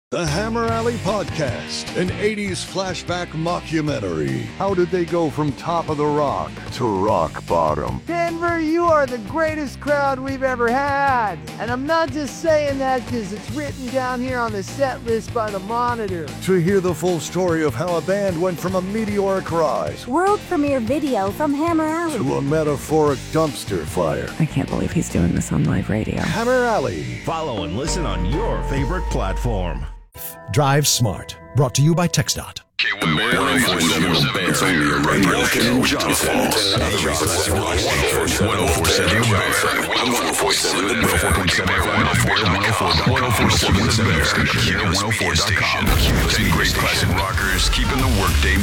The Hammer Alley Podcast, an 80s flashback mockumentary. How did they go from top of the rock to rock bottom? Denver, you are the greatest crowd we've ever had. And I'm not just saying that because it's written down here on the set list by the Monitor. To hear the full story of how a band went from a meteoric rise, world premiere video from Hammer Alley, to a metaphoric dumpster fire. I can't believe he's doing this on live radio. Hammer Alley. Follow and listen on your favorite platform. Drive Smart. Brought to you by TxDOT. K147 Bear. Wilkin Johnson. 104.7 Bear. K104.7 Bear. K104.com. Great classic rockers keeping the workday